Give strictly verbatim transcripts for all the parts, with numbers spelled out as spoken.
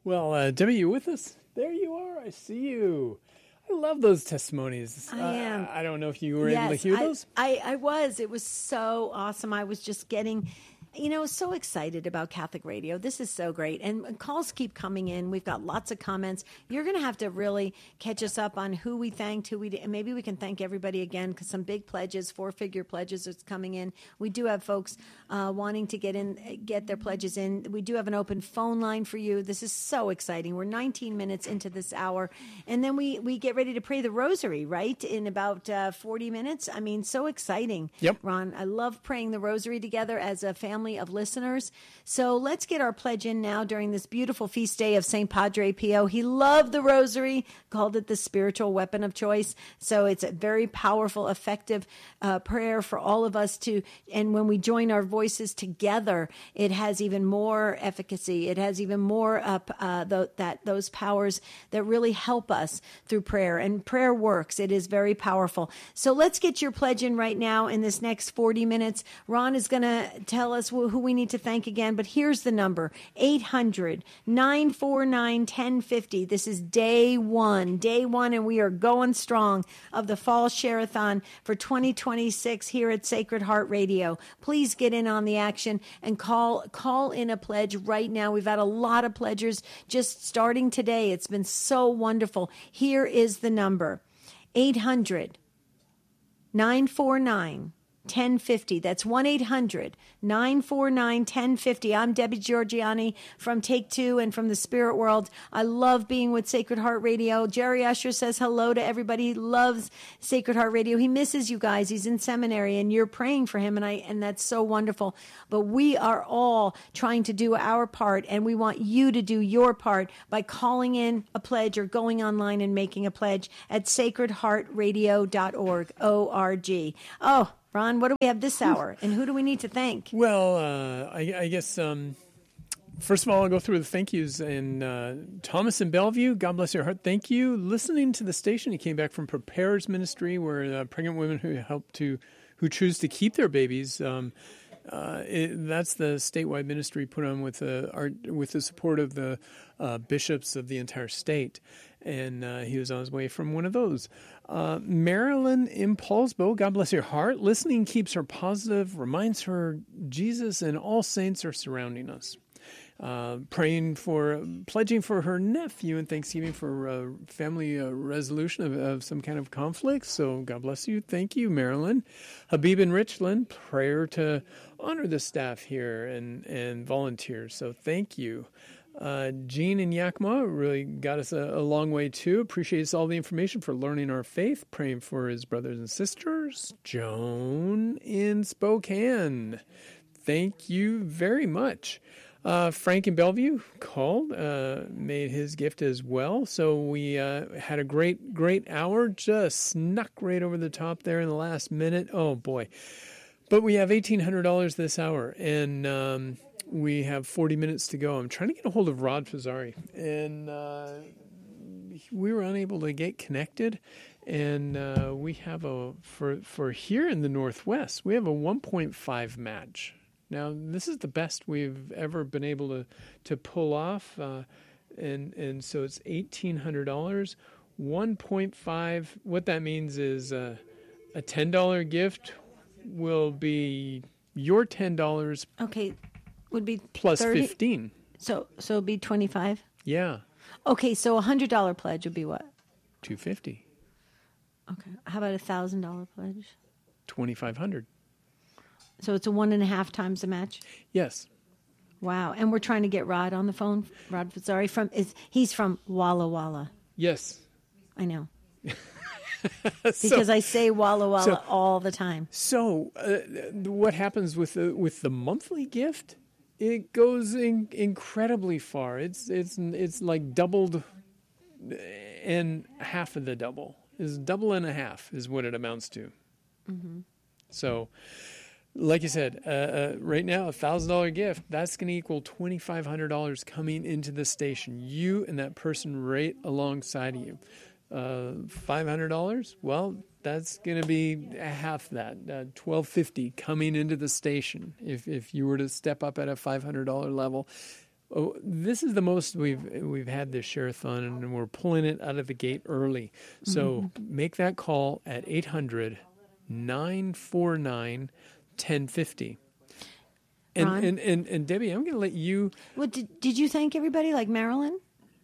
Well, uh, Debbie, you with us? There you are. I see you. I love those testimonies. I am. Uh, I don't know if you were yes, able to hear I, those. I, I was. It was so awesome. I was just getting, you know, so excited about Catholic radio. This is so great. And calls keep coming in. We've got lots of comments. You're going to have to really catch us up on who we thanked, who we did. And maybe we can thank everybody again, because some big pledges, four-figure pledges is coming in. We do have folks uh, wanting to get in, get their pledges in. We do have an open phone line for you. This is so exciting. We're nineteen minutes into this hour. And then we, we get ready to pray the rosary, right, in about uh, forty minutes. I mean, so exciting. Yep. Ron, I love praying the rosary together as a family of listeners. So let's get our pledge in now during this beautiful feast day of Saint Padre Pio. He loved the rosary, called it the spiritual weapon of choice. So it's a very powerful, effective uh, prayer for all of us to, and when we join our voices together, it has even more efficacy. It has even more uh, uh, th- that those powers that really help us through prayer. And prayer works. It is very powerful. So let's get your pledge in right now in this next forty minutes. Ron is going to tell us who we need to thank again, but here's the number, eight hundred, nine four nine, one zero five zero. This is day one, day one, and we are going strong of the Fall Share-a-thon for twenty twenty-six here at Sacred Heart Radio. Please get in on the action and call call in a pledge right now. We've had a lot of pledgers just starting today. It's been so wonderful. Here is the number, eight hundred, nine four nine, one zero five zero. That's one eight hundred, nine four nine, one zero five zero. I'm Debbie Georgiani from Take Two and from the Spirit World. I love being with Sacred Heart Radio. Jerry Usher says hello to everybody. He loves Sacred Heart Radio. He misses you guys. He's in seminary and you're praying for him, and I and that's so wonderful. But we are all trying to do our part, and we want you to do your part by calling in a pledge or going online and making a pledge at sacred heart radio dot org, O R G. Oh, Ron, what do we have this hour, and who do we need to thank? Well, uh, I, I guess, um, first of all, I'll go through the thank yous. And uh, Thomas in Bellevue, God bless your heart, thank you. Listening to the station, he came back from Preparers Ministry, where uh, pregnant women who help to, who choose to keep their babies, um, uh, it, that's the statewide ministry put on with, uh, our, with the support of the uh, bishops of the entire state. And uh, he was on his way from one of those. Uh, Marilyn in Paulsbo, God bless your heart. Listening keeps her positive, reminds her Jesus and all saints are surrounding us. Uh, praying for, pledging for her nephew and Thanksgiving for uh, family uh, resolution of, of some kind of conflict. So God bless you. Thank you, Marilyn. Habib in Richland, prayer to honor the staff here and, and volunteers. So thank you. Uh, Gene in Yakima really got us a, a long way too. Appreciates all the information for learning our faith. Praying for his brothers and sisters. Joan in Spokane, thank you very much. Uh, Frank in Bellevue called, uh, made his gift as well. So we uh, had a great, great hour. Just snuck right over the top there in the last minute. Oh boy! But we have eighteen hundred dollars this hour, and um, we have forty minutes to go. I'm trying to get a hold of Rod Fazzari, and uh, we were unable to get connected. And uh, we have a, for, for here in the Northwest, we have a one point five match. Now, this is the best we've ever been able to, to pull off. Uh, and, and so it's eighteen hundred dollars, one point five. What that means is uh, a ten dollars gift will be your ten dollars. Okay. Would be plus thirty fifteen. So so it'd be twenty-five? Yeah. Okay, so a one hundred dollars pledge would be what? two hundred fifty dollars. Okay. How about a one thousand dollars pledge? twenty-five hundred dollars. So it's a one and a half times the match? Yes. Wow. And we're trying to get Rod on the phone. Rod Fazzari from is he's from Walla Walla. Yes. I know. so, because I say Walla Walla so, all the time. So uh, what happens with the, with the monthly gift? It goes in, incredibly far. It's it's it's like doubled and half of the double. Is double and a half is what it amounts to. Mm-hmm. So, like you said, uh, uh, right now, a one thousand dollars gift, that's going to equal two thousand five hundred dollars coming into the station. You and that person right alongside of you. Uh, five hundred dollars, well, that's going to be half that, uh, twelve fifty coming into the station. If if you were to step up at a five hundred dollars level, oh, this is the most we've we've had this share-a-thon, and we're pulling it out of the gate early. So mm-hmm. make that call at eight hundred, nine four nine, one oh five oh. And, and, and, and Debbie, I'm going to let you... Well, did, did you thank everybody like Marilyn?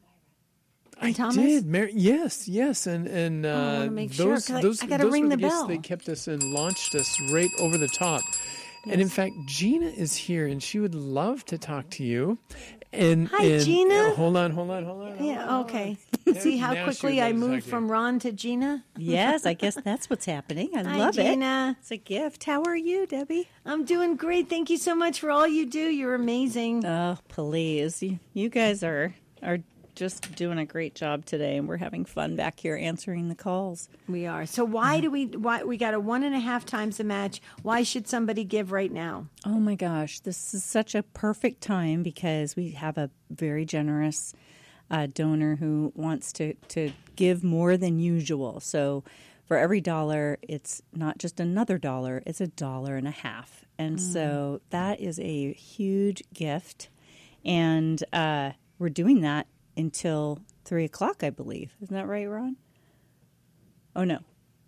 And I Thomas? did. Mar- yes, yes. And, and uh, oh, I want to make those, sure. I, those, I got to those ring were the, the bell. They kept us and launched us right over the top. Yes. And in fact, Gina is here, and she would love to talk to you. And, Hi, and, Gina. Uh, hold on, hold on, hold on. Hold yeah, on. okay. See how Now quickly I moved from Ron to Gina? Yes, I guess that's what's happening. I Hi, love Gina. it. It's a gift. How are you, Debbie? I'm doing great. Thank you so much for all you do. You're amazing. Oh, please. You, you guys are are just doing a great job today, and we're having fun back here answering the calls. We are. So why do we, why we got a one and a half times the match. Why should somebody give right now? Oh, my gosh. This is such a perfect time because we have a very generous uh, donor who wants to, to give more than usual. So for every dollar, it's not just another dollar, it's a dollar and a half. And mm. so that is a huge gift. And uh, we're doing that until three o'clock, I believe. Isn't that right, Ron? Oh, no.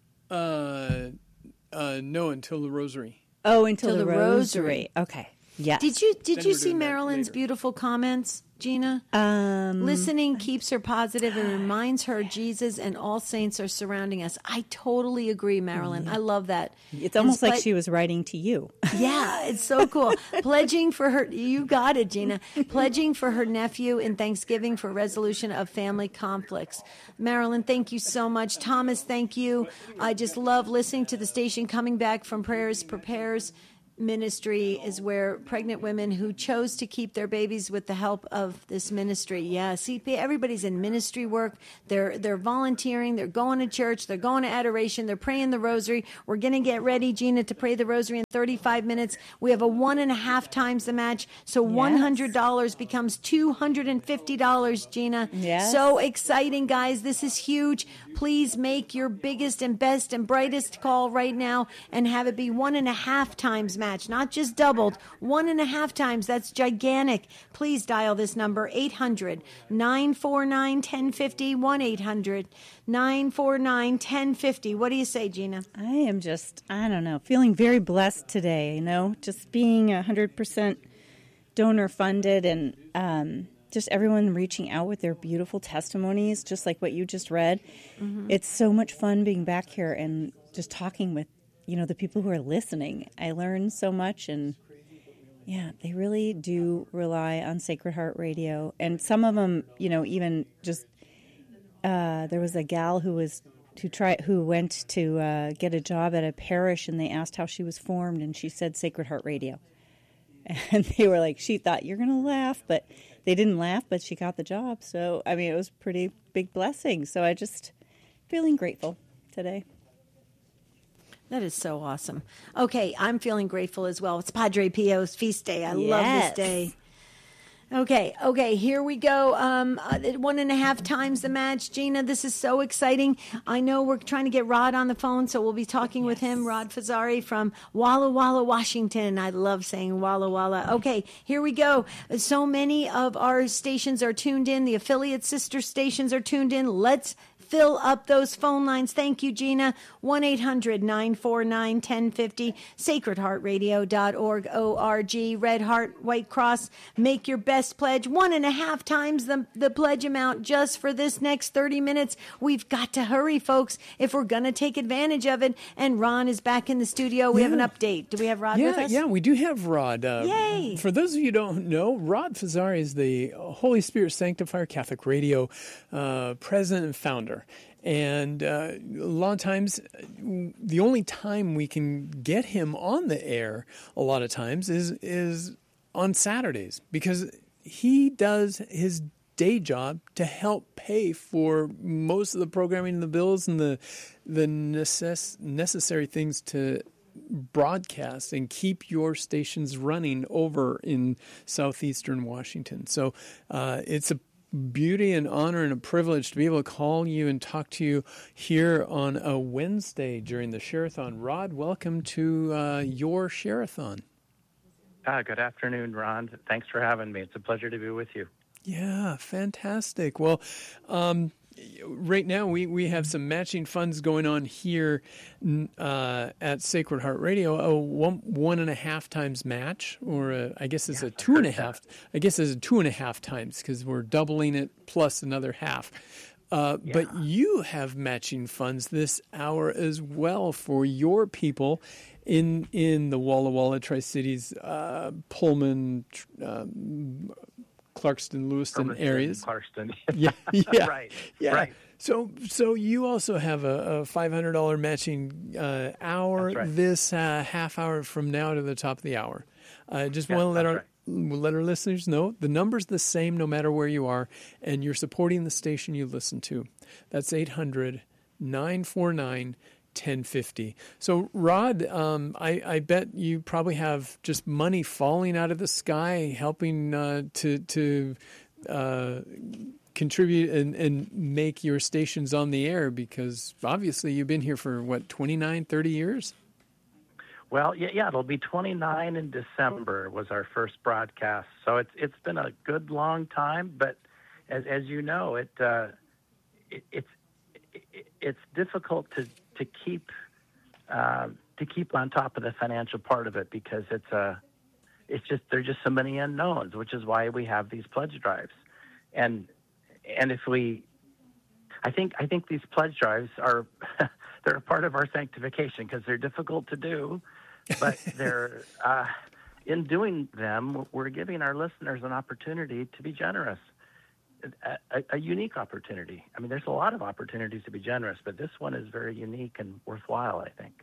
Uh, uh, no, until the rosary. Oh, until, Till the, the rosary. rosary. Okay. Yes. Did you did Then you we're see doing that Marilyn's later. beautiful comments, Gina? Um, Listening keeps her positive and reminds her Jesus and all saints are surrounding us. I totally agree, Marilyn. I love that. It's almost And like ple- she was writing to you. Yeah, it's so cool. Pledging for her, you got it, Gina. Pledging for her nephew in Thanksgiving for resolution of family conflicts. Marilyn, thank you so much. Thomas, thank you. I just love listening to the station. Coming back from Prayers Prepares Ministry is where pregnant women who chose to keep their babies with the help of this ministry. Yeah, see, everybody's in ministry work. They're they're volunteering. They're going to church. They're going to adoration. They're praying the rosary. We're going to get ready, Gina, to pray the rosary in thirty-five minutes. We have a one and a half times the match, so Yes. one hundred dollars becomes two hundred fifty dollars, Gina. Yes. So exciting, guys. This is huge. Please make your biggest and best and brightest call right now and have it be one and a half times match, not just doubled, one and a half times. That's gigantic. Please dial this number, eight hundred, nine four nine, one oh five oh, one eight hundred, nine four nine, one oh five oh. What do you say, Gina? I am just, I don't know, feeling very blessed today, you know, just being one hundred percent donor funded and um, just everyone reaching out with their beautiful testimonies, just like what you just read. Mm-hmm. It's so much fun being back here and just talking with, you know, the people who are listening. I learned so much, and yeah, they really do rely on Sacred Heart Radio. And some of them, you know, even just, uh, there was a gal who was, who tried, who went to uh, get a job at a parish, and they asked how she was formed, and she said Sacred Heart Radio. And they were like, she thought you're going to laugh, but they didn't laugh, but she got the job. So, I mean, it was a pretty big blessing. So I just feeling grateful today. That is so awesome. Okay, I'm feeling grateful as well. It's Padre Pio's feast day. I love this Yes. day. Okay, okay, here we go. Um, uh, one and a half times the match. Gina, this is so exciting. I know we're trying to get Rod on the phone, so we'll be talking with him, Rod Fazzari from Walla Walla, Washington. I love saying Walla Walla. Okay, here we go. So many of our stations are tuned in. The affiliate sister stations are tuned in. Let's fill up those phone lines. Thank you, Gina. one eight hundred, nine four nine, one oh five oh, sacred heart radio dot org, O R G, Red Heart, White Cross. Make your best pledge. One and a half times the, the pledge amount just for this next thirty minutes. We've got to hurry, folks, if we're going to take advantage of it. And Ron is back in the studio. We Yeah. have an update. Do we have Rod yeah, with us? Yeah, we do have Rod. Uh, Yay. For those of you who don't know, Rod Fazzari is the Holy Spirit Sanctifier Catholic Radio uh, president and founder. And uh, a lot of times, the only time we can get him on the air, a lot of times, is is on Saturdays, because he does his day job to help pay for most of the programming and the bills and the the necess- necessary things to broadcast and keep your stations running over in southeastern Washington. So uh, it's a beauty and honor and a privilege to be able to call you and talk to you here on a Wednesday during the Share-a-thon. Rod, welcome to uh, your Share-a-thon. Uh, good afternoon, Ron. Thanks for having me. It's a pleasure to be with you. Yeah, fantastic. Well, um, right now we, we have some matching funds going on here uh, at Sacred Heart Radio. A one one and a half times match, or a, I guess it's Yeah, a two and a I've heard half. I guess it's a two and a half times because we're doubling it plus another half. Uh, Yeah. But you have matching funds this hour as well for your people in in the Walla Walla, Tri-Cities, uh, Pullman, um, Clarkston, Lewiston Hermiston, areas. Clarkston. Yeah, yeah, Right, yeah. right. So, so you also have a, a five hundred dollar matching uh, hour. That's right. This uh, half hour from now to the top of the hour. I uh, just Yeah, want to let that's our right. let our listeners know the number's the same no matter where you are, and you're supporting the station you listen to. That's eight hundred, nine four nine, ten fifty. So, Rod, um, I, I bet you probably have just money falling out of the sky, helping uh, to to uh, contribute and, and make your stations on the air, because obviously you've been here for, what, twenty-nine, thirty years? Well, yeah, yeah, it'll be twenty-nine in December was our first broadcast. So it's it's been a good long time, but as as you know, it, uh, it it's it, it's difficult to to keep uh, to keep on top of the financial part of it, because it's a it's just there's just so many unknowns, which is why we have these pledge drives. And and if we I think I think these pledge drives are they're a part of our sanctification, because they're difficult to do, but they're uh, in doing them, we're giving our listeners an opportunity to be generous, a, a, a unique opportunity. I mean, there's a lot of opportunities to be generous, but this one is very unique and worthwhile, I think.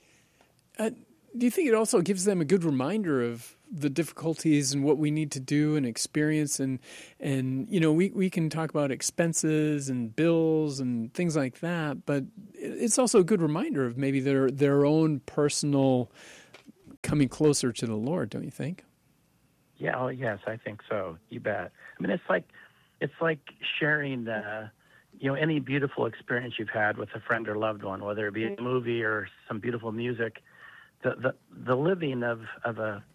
Uh, do you think it also gives them a good reminder of the difficulties and what we need to do and experience? And, and you know, we, we can talk about expenses and bills and things like that, but it's also a good reminder of maybe their, their own personal coming closer to the Lord, don't you think? Yeah, oh, yes, I think so. You bet. I mean, it's like it's like sharing, uh, you know, any beautiful experience you've had with a friend or loved one, whether it be a movie or some beautiful music. The the, the living of of a,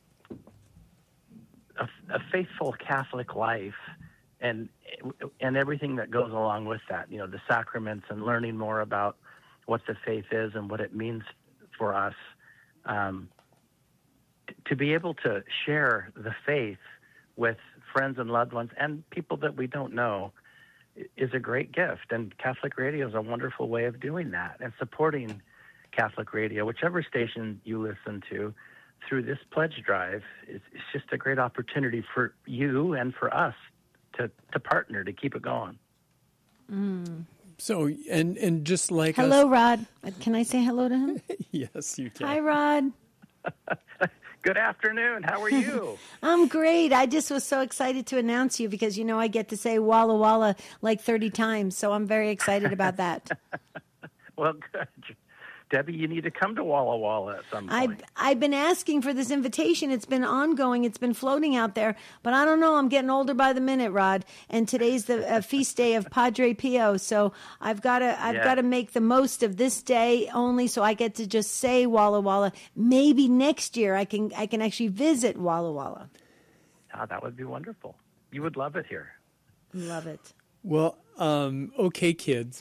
a a faithful Catholic life, and and everything that goes along with that. You know, the sacraments and learning more about what the faith is and what it means for us. Um, to be able to share the faith with friends and loved ones and people that we don't know is a great gift. And Catholic Radio is a wonderful way of doing that, and supporting Catholic Radio, whichever station you listen to, through this pledge drive is it's just a great opportunity for you and for us to, to partner, to keep it going. Mm. So, and, and just like hello, us, Rod. Can I say hello to him? yes, you can. Hi, Rod. Good afternoon. How are you? I'm great. I just was so excited to announce you because, you know, I get to say Walla Walla like thirty times. So I'm very excited about that. Well, good. Debbie, you need to come to Walla Walla at some point. I've, I've been asking for this invitation. It's been ongoing. It's been floating out there. But I don't know. I'm getting older by the minute, Rod. And today's the uh, feast day of Padre Pio. So I've got to I've Yeah. got to make the most of this day only, so I get to just say Walla Walla. Maybe next year I can I can actually visit Walla Walla. Ah, that would be wonderful. You would love it here. Love it. Well, um, okay, kids.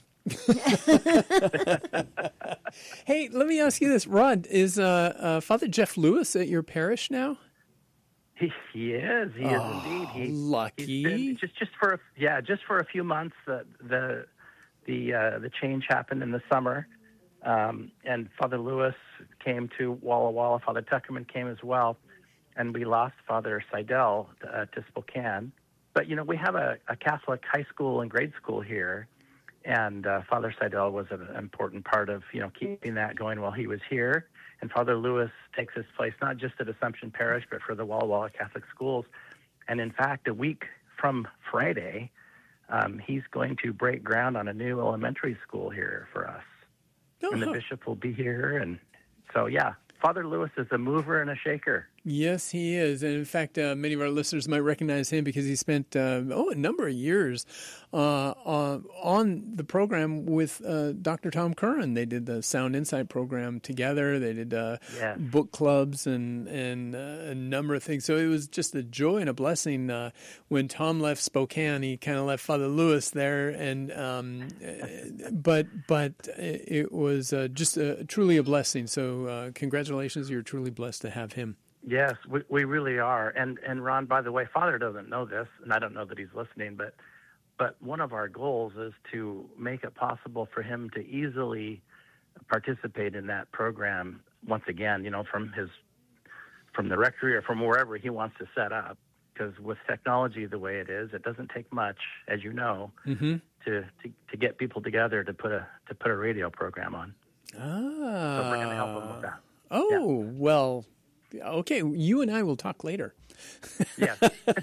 Hey, let me ask you this, Rod. Is uh, uh, Father Jeff Lewis at your parish now? He, he is. He is Oh, indeed. He, lucky. he's been- just just for a, yeah, just for a few months. The the the uh, the change happened in the summer, um, and Father Lewis came to Walla Walla. Father Tuckerman came as well, and we lost Father Seidel uh, to Spokane. But you know, we have a, a Catholic high school and grade school here. And uh, Father Seidel was an important part of, you know, keeping that going while he was here. And Father Lewis takes his place not just at Assumption Parish, but for the Walla Walla Catholic schools. And in fact, a week from Friday, um, he's going to break ground on a new elementary school here for us. Oh, And the huh. bishop will be here. And so, yeah, Father Lewis is a mover and a shaker. Yes, he is. And in fact, uh, many of our listeners might recognize him because he spent, uh, oh, a number of years uh, uh, on the program with uh, Doctor Tom Curran. They did the Sound Insight program together. They did uh, Yes. book clubs and, and uh, a number of things. So it was just a joy and a blessing. Uh, when Tom left Spokane, he kind of left Father Lewis there. And um, but but it was uh, just a, truly a blessing. So uh, congratulations. You're truly blessed to have him. Yes, we, we really are. And and Ron, by the way, Father doesn't know this, and I don't know that he's listening, but but one of our goals is to make it possible for him to easily participate in that program once again, you know, from his from the rectory or from wherever he wants to set up. Because with technology the way it is, it doesn't take much, as you know, Mm-hmm. to, to to get people together to put a to put a radio program on. Ah. So we're going to help him with that. Oh, well, okay. You and I will talk later. Yes.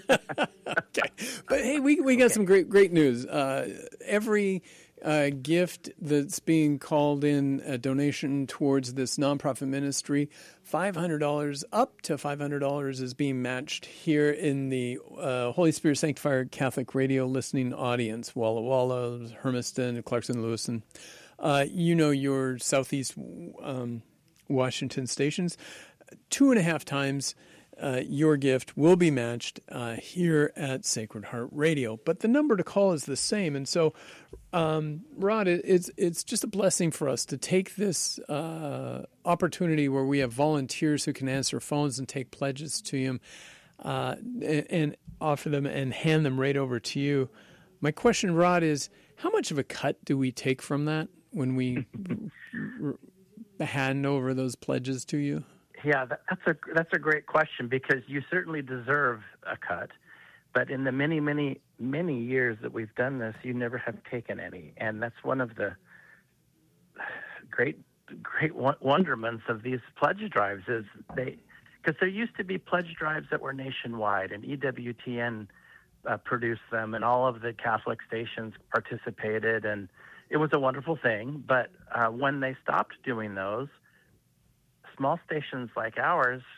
Okay. But hey, we we got some great great news. Uh, every uh, gift that's being called in a donation towards this nonprofit ministry, five hundred dollars up to five hundred dollars is being matched here in the uh, Holy Spirit Sanctifier Catholic Radio listening audience. Walla Walla, Hermiston, Clarkson, Lewiston. Uh, you know your Southeast um, Washington stations. Two and a half times uh, your gift will be matched uh, here at Sacred Heart Radio. But the number to call is the same. And so, um, Rod, it, it's it's just a blessing for us to take this uh, opportunity where we have volunteers who can answer phones and take pledges to him uh, and, and offer them and hand them right over to you. My question, Rod, is how much of a cut do we take from that when we r- r- hand over those pledges to you? Yeah, that, that's a that's a great question because you certainly deserve a cut, but in the many many many years that we've done this, you never have taken any, and that's one of the great great wonderments of these pledge drives is they because there used to be pledge drives that were nationwide, and E W T N uh, produced them, and all of the Catholic stations participated, and it was a wonderful thing. But uh, when they stopped doing those, small stations like ours